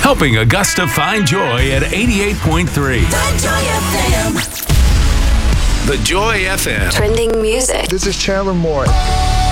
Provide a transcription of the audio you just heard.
helping Augusta find joy at 88.3. The Joy FM. Trending music. This is Chandler Moore.